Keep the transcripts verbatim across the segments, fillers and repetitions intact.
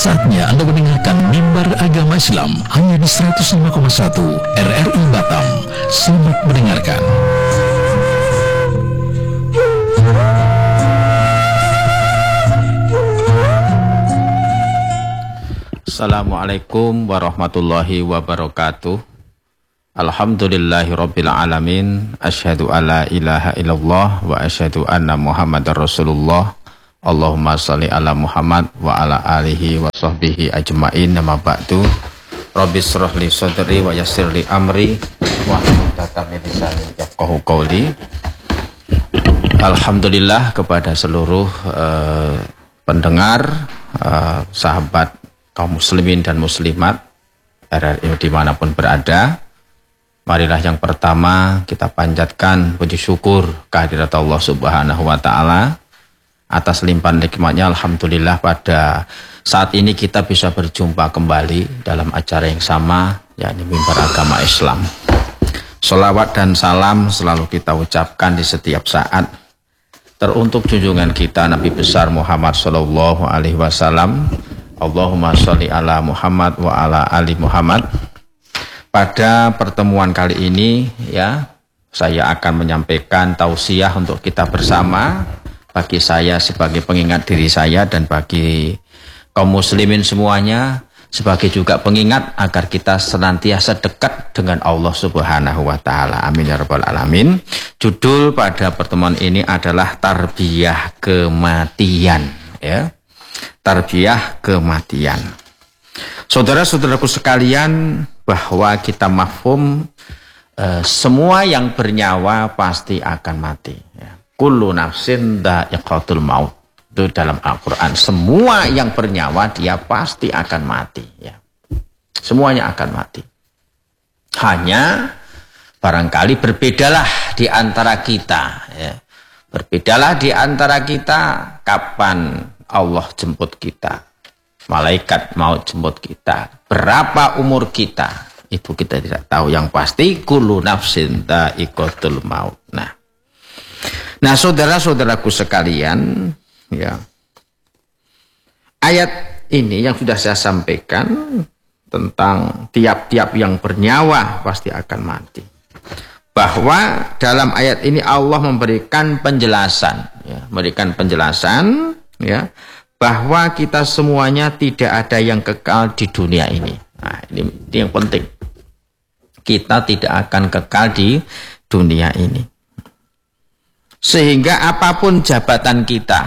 Saatnya Anda mendengarkan Mimbar Agama Islam hanya di seratus lima koma satu R R I Batam. Selamat mendengarkan. Assalamualaikum warahmatullahi wabarakatuh. Alhamdulillahirabbil alamin. Asyhadu alla ilaha illallah wa asyhadu anna Muhammadar Rasulullah. Allahumma shalli ala Muhammad wa ala alihi wa sahbihi ajmain. Nama ba'du. Rabbi shrah li sadri wa yassir li amri wa hlul 'uqdatam min lisani yafqahu qawli. Alhamdulillah kepada seluruh uh, pendengar, uh, sahabat kaum muslimin dan muslimat R R I dimanapun berada. Marilah yang pertama kita panjatkan puji syukur kehadirat Allah Subhanahu wa Ta'ala atas limpahan nikmatnya. Alhamdulillah pada saat ini kita bisa berjumpa kembali dalam acara yang sama, yakni Mimbar Agama Islam. Sholawat dan salam selalu kita ucapkan di setiap saat teruntuk junjungan kita Nabi besar Muhammad Sallallahu Alaihi Wasallam. Allahumma sholli ala Muhammad wa ala ali Muhammad. Pada pertemuan kali ini ya, saya akan menyampaikan tausiah untuk kita bersama, bagi saya sebagai pengingat diri saya dan bagi kaum muslimin semuanya sebagai juga pengingat agar kita senantiasa dekat dengan Allah Subhanahu wa Ta'ala. Amin ya rabbal alamin. Judul pada pertemuan ini adalah tarbiyah kematian, ya. Tarbiyah kematian. Saudara-saudaraku sekalian, bahwa kita mafhum eh, semua yang bernyawa pasti akan mati, ya. Kullu nafsin dha'iqatul maut. Itu dalam Al-Quran. Semua yang bernyawa dia pasti akan mati, ya. Semuanya akan mati. Hanya barangkali berbedalah di antara kita, ya. Berbedalah di antara kita kapan Allah jemput kita, malaikat mau jemput kita, berapa umur kita, itu kita tidak tahu. Yang pasti kullu nafsin dha'iqatul maut. Nah, nah saudara-saudaraku sekalian, ya, ayat ini yang sudah saya sampaikan tentang tiap-tiap yang bernyawa pasti akan mati. Bahwa dalam ayat ini Allah memberikan penjelasan, ya, memberikan penjelasan, ya, bahwa kita semuanya tidak ada yang kekal di dunia ini. Nah, ini, ini yang penting. Kita tidak akan kekal di dunia ini. Sehingga apapun jabatan kita,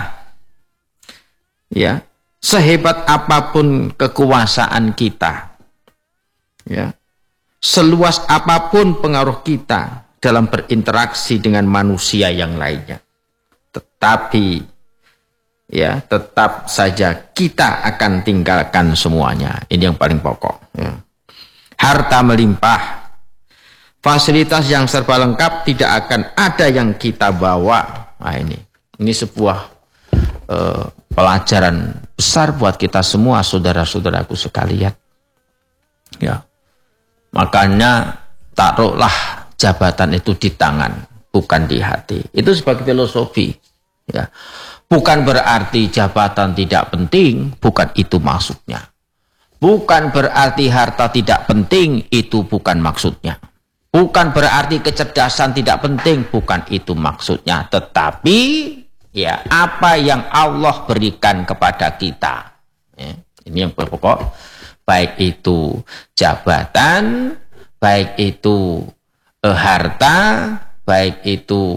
ya, sehebat apapun kekuasaan kita, ya, seluas apapun pengaruh kita dalam berinteraksi dengan manusia yang lainnya, tetapi ya, tetap saja kita akan tinggalkan semuanya. Ini yang paling pokok, ya. Harta melimpah, fasilitas yang serba lengkap, tidak akan ada yang kita bawa. Nah, ini ini sebuah uh, pelajaran besar buat kita semua, saudara-saudaraku sekalian, ya. Makanya taruhlah jabatan itu di tangan, bukan di hati. Itu sebagai filosofi, ya. Bukan berarti jabatan tidak penting, bukan itu maksudnya. Bukan berarti harta tidak penting, itu bukan maksudnya. Bukan berarti kecerdasan tidak penting, bukan itu maksudnya. Tetapi ya, apa yang Allah berikan kepada kita, ya, ini yang pokok. Baik itu jabatan, baik itu eh, harta, baik itu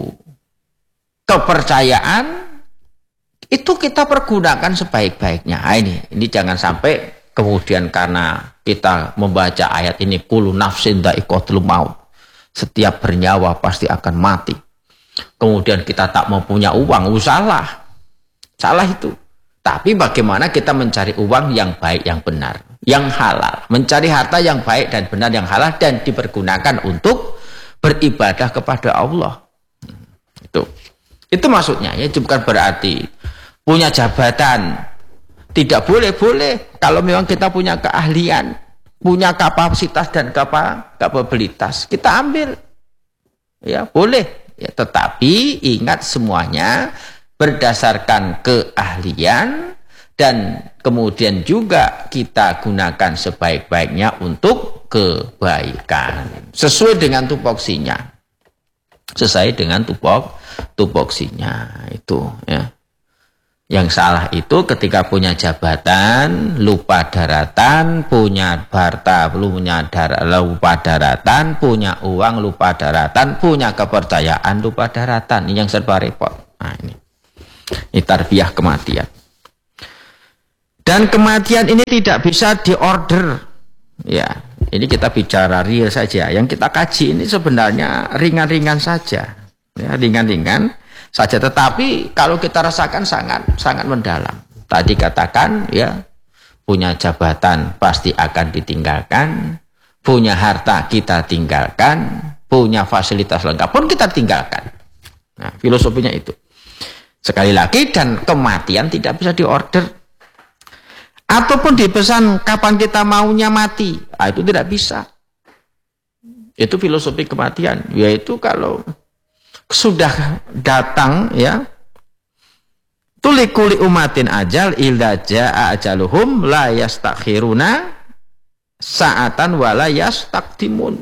kepercayaan, itu kita pergunakan sebaik-baiknya. Nah, ini, ini jangan sampai kemudian karena kita membaca ayat ini, kullu nafsin dha'iqatul maut, setiap bernyawa pasti akan mati, kemudian kita tak mau punya uang. Oh, salah. Salah itu. Tapi bagaimana kita mencari uang yang baik, yang benar, yang halal. Mencari harta yang baik dan benar, yang halal, dan dipergunakan untuk beribadah kepada Allah. Itu. Itu maksudnya, ya. Bukan berarti punya jabatan tidak boleh, boleh. Kalau memang kita punya keahlian, punya kapasitas dan kapabilitas, kita ambil, ya, boleh, ya. Tetapi ingat semuanya berdasarkan keahlian dan kemudian juga kita gunakan sebaik-baiknya untuk kebaikan sesuai dengan tupoksinya, sesuai dengan tupok tupoksinya itu ya. Yang salah itu ketika punya jabatan lupa daratan, punya harta punya dar, lupa daratan, punya uang lupa daratan, punya kepercayaan lupa daratan. Ini yang serba repot. Nah ini, ini tarbiyah kematian. Dan kematian ini tidak bisa diorder. Ya, ini kita bicara real saja. Yang kita kaji ini sebenarnya ringan-ringan saja, ya, ringan-ringan saja. Tetapi kalau kita rasakan sangat sangat mendalam. Tadi katakan, ya, punya jabatan pasti akan ditinggalkan, punya harta kita tinggalkan, punya fasilitas lengkap pun kita tinggalkan. Nah, filosofinya itu. Sekali lagi, dan kematian tidak bisa diorder. Ataupun dipesan kapan kita maunya mati, nah, itu tidak bisa. Itu filosofi kematian, yaitu kalau sudah datang, ya, tulikuli umatin ajal illa jaa ajaluhum la yastakhiruna sa'atan wa la yastaqdimun.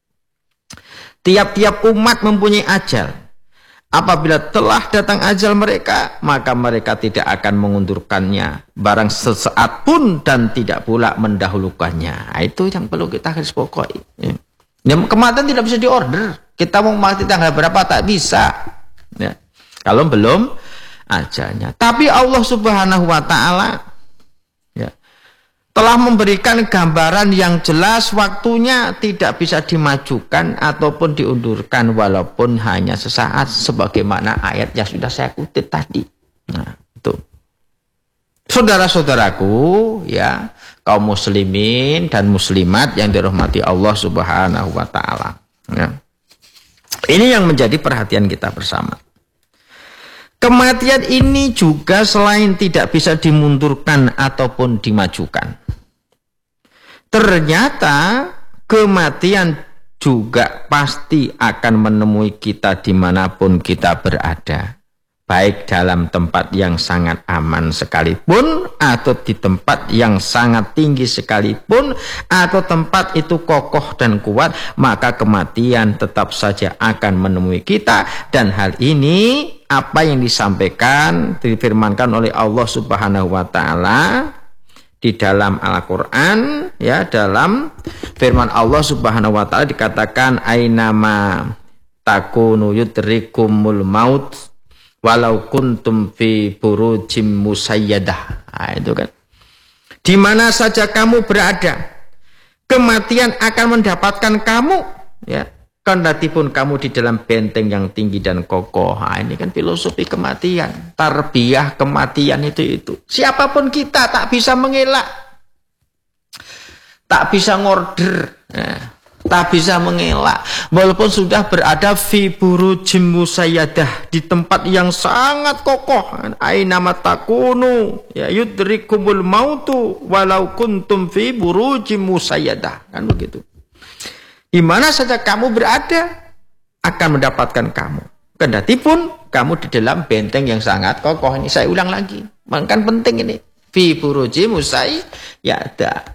Tiap-tiap umat mempunyai ajal. Apabila telah datang ajal mereka, maka mereka tidak akan mengundurkannya barang sesaat pun dan tidak pula mendahulukannya. Nah, itu yang perlu kita garis bawahi. Ya. Ya, kematian tidak bisa diorder. Kita mau mati tanggal berapa tak bisa. Ya. Kalau belum ajalnya. Tapi Allah Subhanahu wa taala, ya, telah memberikan gambaran yang jelas, waktunya tidak bisa dimajukan ataupun diundurkan walaupun hanya sesaat, sebagaimana ayat yang sudah saya kutip tadi. Nah, itu. Saudara-saudaraku, ya, kaum muslimin dan muslimat yang dirahmati Allah Subhanahu wa taala. Ya. Ini yang menjadi perhatian kita bersama. Kematian ini juga selain tidak bisa dimundurkan ataupun dimajukan, ternyata kematian juga pasti akan menemui kita dimanapun kita berada. Baik dalam tempat yang sangat aman sekalipun, atau di tempat yang sangat tinggi sekalipun, atau tempat itu kokoh dan kuat, maka kematian tetap saja akan menemui kita. Dan hal ini, apa yang disampaikan, difirmankan oleh Allah Subhanahu wa taala di dalam Al-Qur'an, ya, dalam firman Allah Subhanahu wa taala dikatakan ainama takunu yudrikumul maut walau kuntum fi burujim musayyadah. Nah, itu kan. Di mana saja kamu berada, kematian akan mendapatkan kamu, ya. Kendatipun kamu di dalam benteng yang tinggi dan kokoh. Nah, ini kan filosofi kematian, tarbiyah kematian itu itu. Siapapun kita tak bisa mengelak, tak bisa ngorder, ya, tak bisa mengelak. Walaupun sudah berada fi burujim musayyadah, di tempat yang sangat kokoh. Aina matakunu ya yudrikumul mautu walau kuntum fi burujim musayyadah. Kan begitu. Di mana saja kamu berada akan mendapatkan kamu. Kendatipun kamu di dalam benteng yang sangat kokoh. Ini saya ulang lagi. Makan penting ini. Fi burujim musayyadah.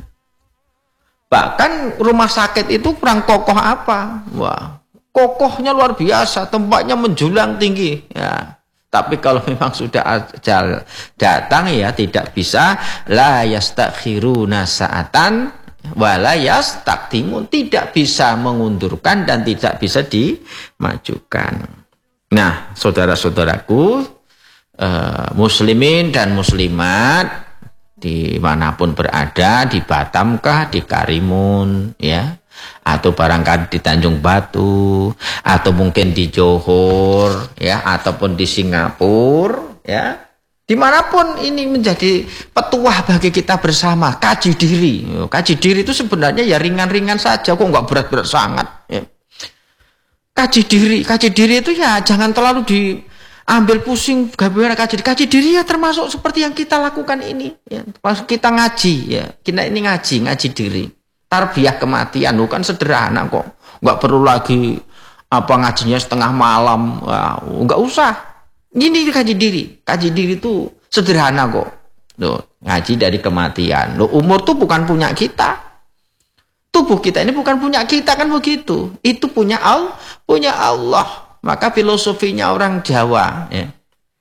Bahkan rumah sakit itu kurang kokoh apa? Wah, kokohnya luar biasa, tempatnya menjulang tinggi. Ya. Tapi kalau memang sudah ajal datang, ya tidak bisa. La yastakhiruna sa'atan wa la yastaqdimun, tidak bisa mengundurkan dan tidak bisa dimajukan. Nah, saudara-saudaraku, eh, muslimin dan muslimat, dimanapun berada, di Batamkah, di Karimun, ya, atau barangkali di Tanjung Batu, atau mungkin di Johor, ya, ataupun di Singapura, ya, dimanapun ini menjadi petuah bagi kita bersama. Kaji diri, kaji diri itu sebenarnya ya ringan-ringan saja, kok nggak berat-berat sangat. Ya. Kaji diri, kaji diri itu ya jangan terlalu di ambil pusing, bagaimana kaji diri. Kaji diri ya termasuk seperti yang kita lakukan ini. Ya. Pas kita ngaji, ya kita ini ngaji, ngaji diri. Tarbiyah kematian, bukan sederhana kok. Nggak perlu lagi apa ngajinya setengah malam, wah, nggak usah. Ini kaji diri. Kaji diri itu sederhana kok. Loh, ngaji dari kematian. Loh, umur tuh bukan punya kita. Tubuh kita ini bukan punya kita, kan begitu. Itu punya Allah, punya Allah. Maka filosofinya orang Jawa, ya.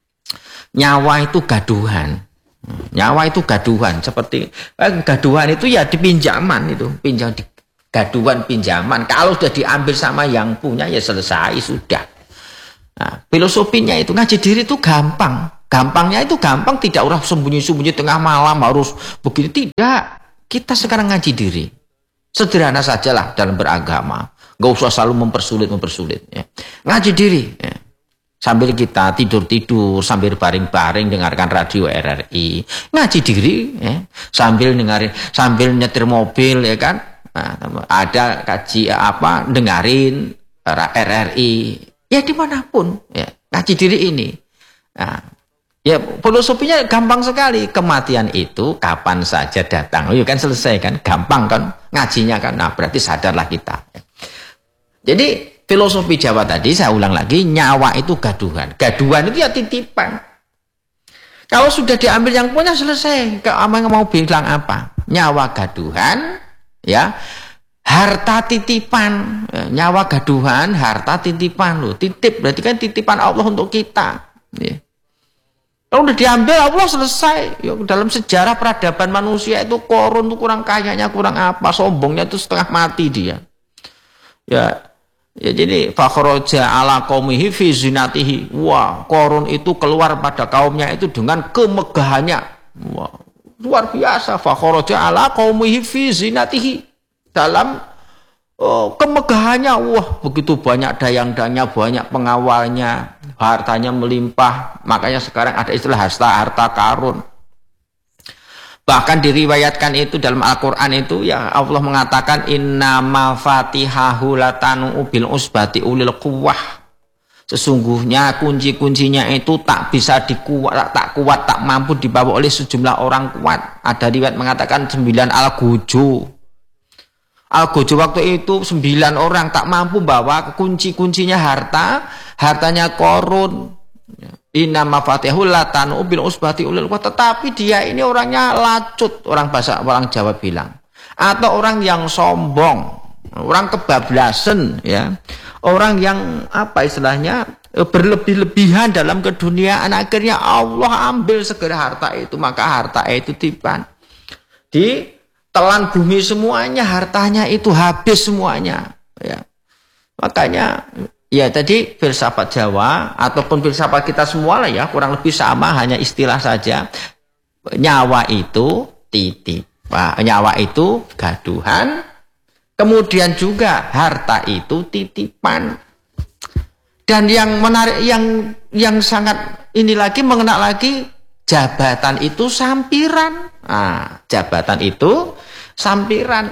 Nyawa itu gaduhan. Nyawa itu gaduhan. Seperti eh, gaduhan itu ya dipinjaman itu, pinjam di gaduhan pinjaman. Kalau sudah diambil sama yang punya ya selesai sudah. Nah, filosofinya itu ngaji diri itu gampang. Gampangnya itu gampang, tidak urah sembunyi-sembunyi tengah malam harus begini, tidak. Kita sekarang ngaji diri. Sederhana sajalah dalam beragama. Gak usah selalu mempersulit-mempersulit. Ya. Ngaji diri. Ya. Sambil kita tidur-tidur, sambil baring-baring dengarkan radio R R I. Ngaji diri. Ya. Sambil dengarin, sambil nyetir mobil, ya kan. Nah, ada kaji apa, dengarin R R I. Ya dimanapun. Ya. Ngaji diri ini. Nah, ya filosofinya gampang sekali. Kematian itu kapan saja datang. Oh, ya kan selesai kan, gampang kan ngajinya kan. Nah berarti sadarlah kita. Jadi filosofi Jawa tadi saya ulang lagi, nyawa itu gaduhan. Gaduhan itu ya titipan. Kalau sudah diambil yang punya selesai. Kamu mau bilang apa? Nyawa gaduhan, ya. Harta titipan. Nyawa gaduhan, harta titipan loh. Titip berarti kan titipan Allah untuk kita. Ya. Kalau udah diambil Allah selesai. Ya, dalam sejarah peradaban manusia itu Korun itu kurang kayanya, kurang apa, sombongnya itu setengah mati dia. Ya, ya jadi fakhraja ala qaumihi fi zinatihi. Wah, Korun itu keluar pada kaumnya itu dengan kemegahannya. Wah, luar biasa. Fakhraja ala qaumihi fi zinatihi. Dalam oh, kemegahannya, wah begitu banyak dayang-dayangnya, banyak pengawalnya, hartanya melimpah. Makanya sekarang ada istilah harta harta karun. Bahkan diriwayatkan itu dalam Al-Quran itu ya Allah mengatakan inna mafatihahu latanu bil usbati ulil quwwah. Sesungguhnya kunci-kuncinya itu tak bisa dikuat, tak kuat, tak mampu dibawa oleh sejumlah orang kuat. Ada riwayat mengatakan sembilan al-gojo. Al-Gojo waktu itu sembilan orang tak mampu bawa kunci-kuncinya harta, hartanya Korun. Inna mafatihul latanu bil usbati ulil quwwah. Tetapi dia ini orangnya lacut, orang bahasa orang Jawa bilang, atau orang yang sombong, orang kebablasan, ya, orang yang apa istilahnya berlebih-lebihan dalam keduniaan. Akhirnya Allah ambil segera harta itu, maka harta itu tiban di telan bumi semuanya, hartanya itu habis semuanya. Ya. Makanya, ya tadi filsafat Jawa ataupun filsafat kita semua lah ya, kurang lebih sama, hanya istilah saja. Nyawa itu titip, nyawa itu gaduhan, kemudian juga harta itu titipan. Dan yang menarik, yang yang sangat ini lagi mengenal lagi, jabatan itu sampiran. Nah, jabatan itu sampiran.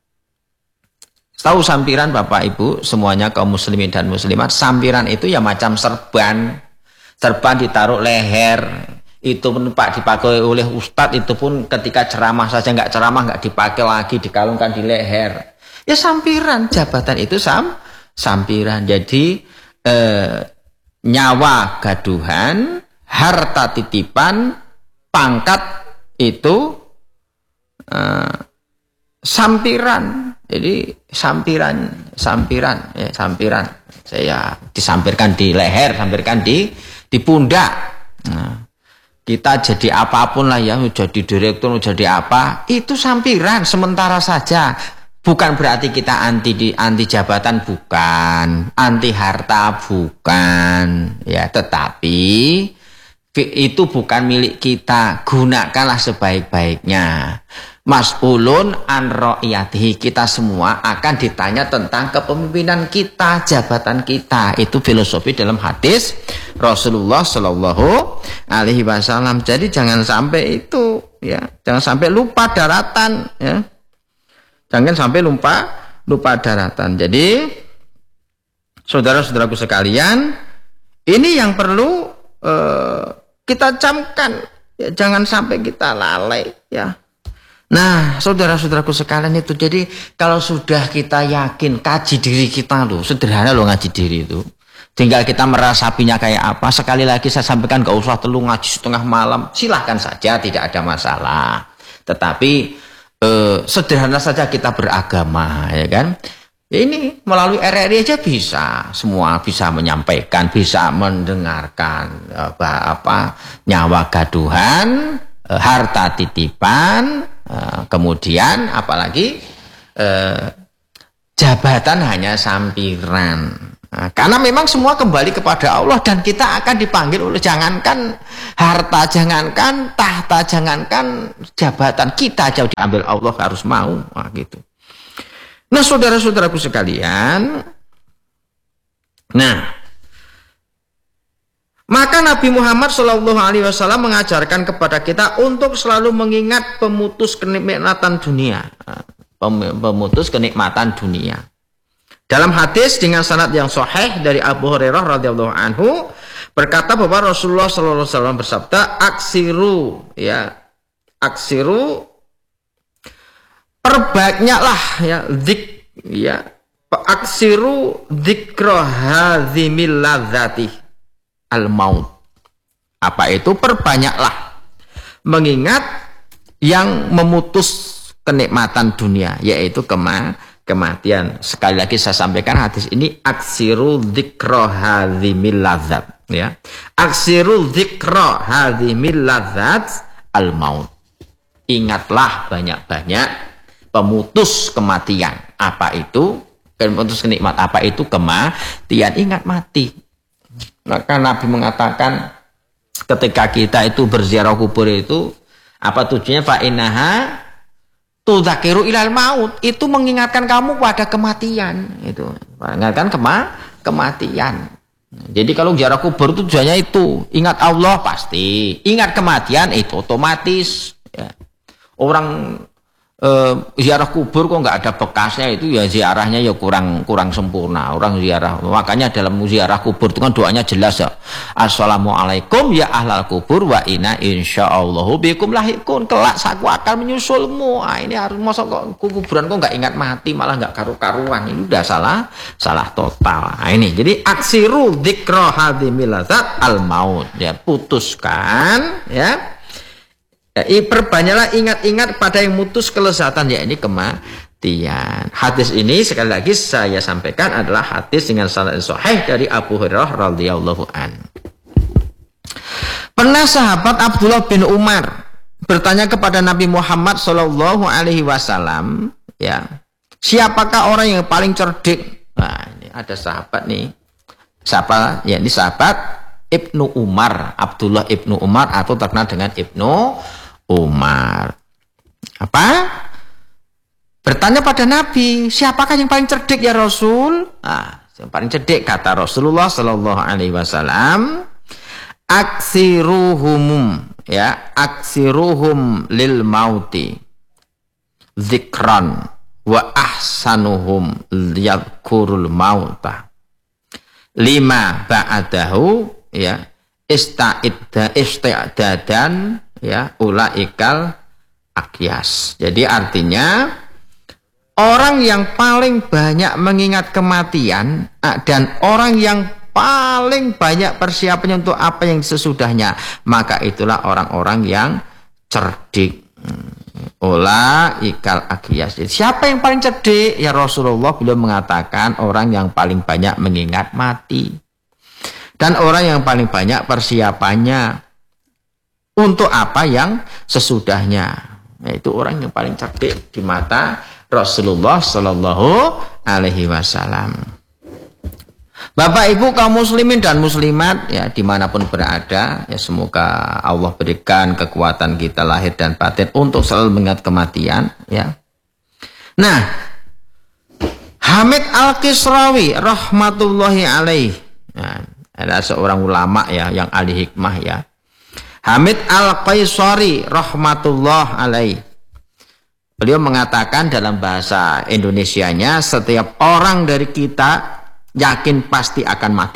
Tahu sampiran Bapak Ibu semuanya, kaum muslimin dan muslimat? Sampiran itu ya macam serban. Serban ditaruh leher. Itu pun Pak dipakai oleh ustadz, itu pun ketika ceramah saja, nggak ceramah nggak dipakai lagi, dikalungkan di leher. Ya sampiran, jabatan itu sam sampiran. Jadi eh, nyawa gaduhan, harta titipan, pangkat itu uh, sampiran. Jadi sampiran, sampiran, ya, sampiran. Saya disampirkan di leher, sampirkan di di pundak. Nah, kita jadi apapun lah ya, jadi direktur, jadi apa, itu sampiran sementara saja. Bukan berarti kita anti di anti jabatan, bukan, anti harta, bukan, ya, tetapi itu bukan milik kita, gunakanlah sebaik-baiknya. Mas'ulun an ra'iyatihi, kita semua akan ditanya tentang kepemimpinan kita, jabatan kita. Itu filosofi dalam hadis Rasulullah Shallallahu Alaihi Wasallam. Jadi jangan sampai itu, ya, jangan sampai lupa daratan, ya, jangan sampai lupa lupa daratan. Jadi saudara-saudaraku sekalian, ini yang perlu uh, kita camkan, ya, jangan sampai kita lalai, ya. Nah, saudara-saudaraku sekalian itu, jadi kalau sudah kita yakin, kaji diri kita loh, sederhana loh ngaji diri itu. Tinggal kita merasapinya kayak apa. Sekali lagi saya sampaikan, gak usah telu ngaji setengah malam. Silahkan saja, tidak ada masalah. Tetapi eh, sederhana saja kita beragama, ya kan? Ini melalui R R I aja bisa, semua bisa menyampaikan, bisa mendengarkan apa, apa nyawa gaduhan, eh, harta titipan, eh, kemudian apalagi eh, jabatan hanya sampiran. Nah, karena memang semua kembali kepada Allah dan kita akan dipanggil oleh, jangankan harta, jangankan tahta, jangankan jabatan, kita jauh diambil Allah, harus mau, nah, gitu. Nah, saudara-saudaraku sekalian, nah, maka Nabi Muhammad shallallahu alaihi wasallam mengajarkan kepada kita untuk selalu mengingat pemutus kenikmatan dunia, pemutus kenikmatan dunia. Dalam hadis dengan sanad yang sahih dari Abu Hurairah radhiyallahu anhu berkata bahwa Rasulullah shallallahu alaihi wasallam bersabda, aksiru, ya, aksiru, perbanyaklah ya zik, ya, aksiru dzikra hadzimil ladzati al maut. Apa itu? Perbanyaklah mengingat yang memutus kenikmatan dunia, yaitu kema kematian. Sekali lagi saya sampaikan hadis ini, aksiru dzikra hadzimil ladzat, ya. Aksiru dzikra hadzimil ladzat al maut. Ingatlah banyak-banyak pemutus kematian. Apa itu? Pemutus kenikmat. Apa itu? Kematian. Ingat mati. Maka Nabi mengatakan ketika kita itu berziarah kubur itu, apa tujuannya? Fa innaha tudzakiru ilal maut. Itu mengingatkan kamu pada kematian. Itu mengingatkan kema kematian. Jadi kalau ziarah kubur itu tujuannya itu, ingat Allah pasti, ingat kematian itu otomatis, ya. Orang Uh, ziarah kubur kok nggak ada bekasnya, itu ya ziarahnya ya kurang kurang sempurna. Orang ziarah, makanya dalam ziarah kubur itu kan doanya jelas ya, assalamualaikum ya ahlal kubur wa inna insyaallahu bikum lahikun, kelak saku akan menyusulmu. Ah, ini harus masuk kok kuburan kok nggak ingat mati, malah nggak karu-karuan. Ini udah salah salah total. Nah, ini jadi aksiru dzikra hadzimil ladzat al maut, ya, putuskan, ya. Ya, perbanyaklah ingat-ingat pada yang mutus kelezatan, ya ini kematian. Hadis ini sekali lagi saya sampaikan adalah hadis dengan sanad sahih dari Abu Hurairah radhiyallahu an. Pernah sahabat Abdullah bin Umar bertanya kepada Nabi Muhammad shallallahu alaihi wasallam, ya, siapakah orang yang paling cerdik? Nah, ini ada sahabat nih, siapa? Ya, ini sahabat Ibnu Umar, Abdullah Ibnu Umar atau terkenal dengan Ibnu Umar. Apa? Bertanya pada Nabi, siapakah yang paling cerdik ya Rasul? Nah, yang paling cerdik kata Rasulullah Sallallahu Alaihi Wasallam, aksiruhum, ya, aksiruhum lil mauti zikran wa ahsanuhum yadkurul mauta lima ba'adahu, ya, ista'idda isti'dadan, ya, ulaikal akyas. Jadi artinya orang yang paling banyak mengingat kematian dan orang yang paling banyak persiapannya untuk apa yang sesudahnya, maka itulah orang-orang yang cerdik. Ulaikal akyas. Jadi, siapa yang paling cerdik? Ya Rasulullah beliau mengatakan orang yang paling banyak mengingat mati dan orang yang paling banyak persiapannya untuk apa yang sesudahnya. Yaitu orang yang paling cerdik di mata Rasulullah Sallallahu Alaihi Wasallam. Bapak Ibu kaum muslimin dan muslimat, ya, dimanapun berada, ya, semoga Allah berikan kekuatan kita lahir dan batin untuk selalu mengingat kematian, ya. Nah, Hamid Al-Kisrawi rahmatullahi alaih, nah, ada seorang ulama, ya, yang ahli hikmah, ya, Hamid Al-Qaisari rahmatullah alaih. Beliau mengatakan dalam bahasa Indonesianya, setiap orang dari kita yakin pasti akan mati.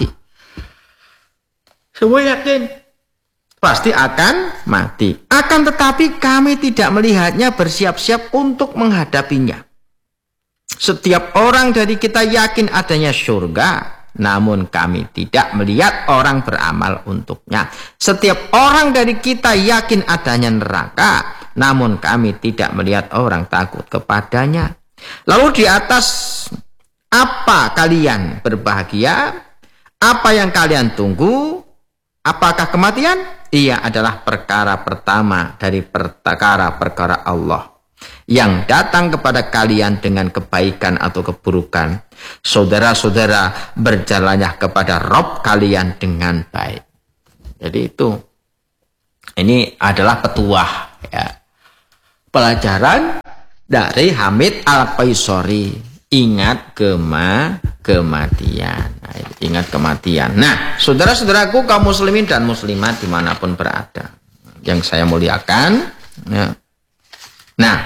Semua yakin pasti akan mati. Akan tetapi kami tidak melihatnya bersiap-siap untuk menghadapinya. Setiap orang dari kita yakin adanya surga, namun kami tidak melihat orang beramal untuknya. Setiap orang dari kita yakin adanya neraka, namun kami tidak melihat orang takut kepadanya. Lalu di atas apa kalian berbahagia? Apa yang kalian tunggu? Apakah kematian? Ia adalah perkara pertama dari perkara-perkara Allah yang datang kepada kalian dengan kebaikan atau keburukan. Saudara-saudara, berjalanlah kepada Rabb kalian dengan baik. Jadi itu, ini adalah petuah, ya, pelajaran dari Hamid Al-Qaisari. Ingat kema kematian. Nah, ingat kematian. Nah, saudara-saudaraku kaum muslimin dan muslimat dimanapun berada, yang saya muliakan, ya. Nah,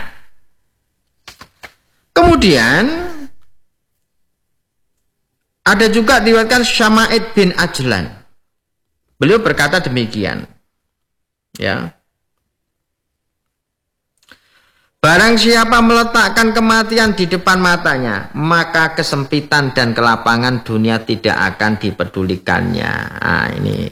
kemudian ada juga diriwayatkan Syama'id bin Ajlan. Beliau berkata demikian, ya. Barang siapa meletakkan kematian di depan matanya, maka kesempitan dan kelapangan dunia tidak akan dipedulikannya. Nah, ini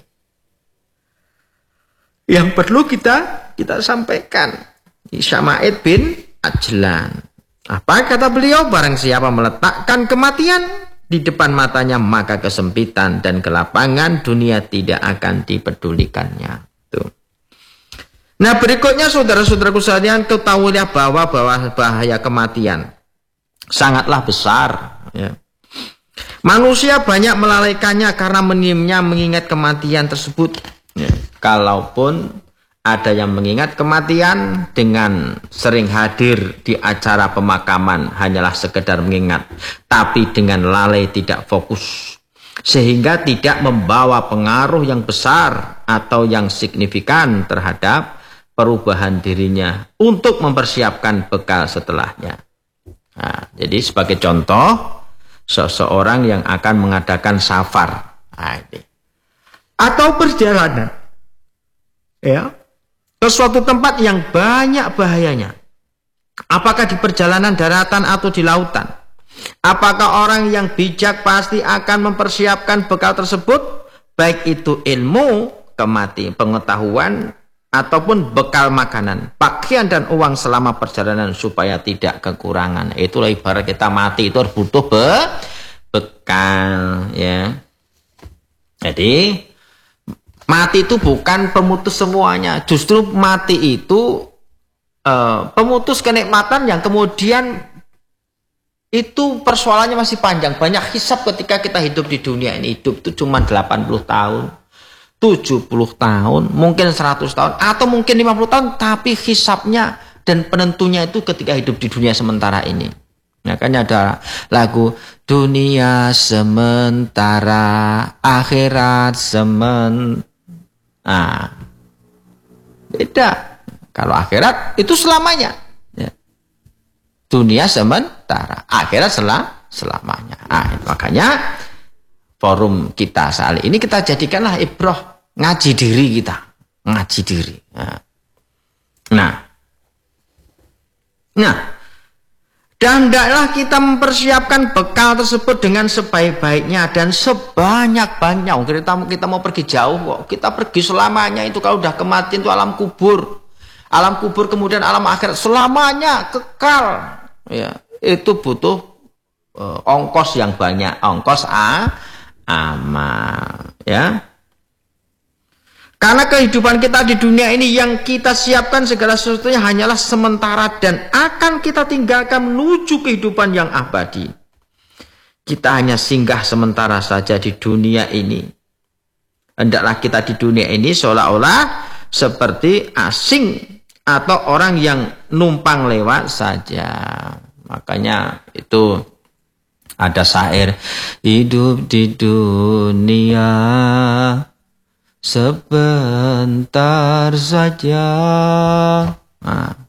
yang perlu kita kita sampaikan. Syama'id bin Ajlan. Apa kata beliau? Barang siapa meletakkan kematian di depan matanya, maka kesempitan dan kelapangan dunia tidak akan dipedulikannya. Tuh. Nah, berikutnya saudara-saudaraku sekalian, ketahuilah bahwa bahwa bahaya kematian sangatlah besar, ya. Manusia banyak melalaikannya karena minimnya mengingat kematian tersebut, ya. Kalaupun ada yang mengingat kematian dengan sering hadir di acara pemakaman, hanyalah sekedar mengingat, tapi dengan lalai tidak fokus, sehingga tidak membawa pengaruh yang besar atau yang signifikan terhadap perubahan dirinya untuk mempersiapkan bekal setelahnya. Nah, jadi sebagai contoh, seseorang yang akan mengadakan safar, nah, ini, atau perjalanan, ya, ke suatu tempat yang banyak bahayanya. Apakah di perjalanan daratan atau di lautan? Apakah orang yang bijak pasti akan mempersiapkan bekal tersebut, baik itu ilmu, kematian, pengetahuan, ataupun bekal makanan, pakaian dan uang selama perjalanan supaya tidak kekurangan. Itulah ibarat kita mati itu harus butuh be bekal, ya. Jadi mati itu bukan pemutus semuanya, justru mati itu uh, pemutus kenikmatan yang kemudian itu persoalannya masih panjang. Banyak hisab ketika kita hidup di dunia ini. Hidup itu cuma delapan puluh tahun, tujuh puluh tahun, mungkin seratus tahun, atau mungkin lima puluh tahun, tapi hisabnya dan penentunya itu ketika hidup di dunia sementara ini. Makanya ada lagu dunia sementara, akhirat sementara. Nah, beda. Kalau akhirat itu selamanya, ya. Dunia sementara, akhirat selam selamanya. Nah, makanya forum kita saat ini kita jadikanlah ibroh, ngaji diri kita, ngaji diri. Nah, nah, dan hendaklah kita mempersiapkan bekal tersebut dengan sebaik-baiknya dan sebanyak-banyaknya. Kita kita mau pergi jauh kok, kita pergi selamanya itu kalau udah kematian itu alam kubur, alam kubur kemudian alam akhirat selamanya kekal. Ya, itu butuh uh, ongkos yang banyak, ongkos a amal, ya. Karena kehidupan kita di dunia ini yang kita siapkan segala sesuatunya hanyalah sementara dan akan kita tinggalkan menuju kehidupan yang abadi. Kita hanya singgah sementara saja di dunia ini. Hendaklah kita di dunia ini seolah-olah seperti asing atau orang yang numpang lewat saja. Makanya itu ada syair, hidup di dunia sebentar saja. Nah,